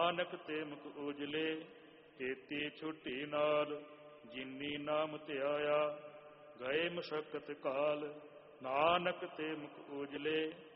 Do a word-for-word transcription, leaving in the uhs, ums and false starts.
ਨਾਨਕ ਤੇ ਮੁਖ ਉਜਲੇ, ਕੀਤੀ ਛੁੱਟੀ ਨਾਲ ਜਿਨੀ ਨਾਮ ਧਿਆਇਆ। ਗਏ ਮਸ਼ਕਤ ਕਾਲ ਨਾਨਕ ਤੇ ਮੁਖ ਉਜਲੇ,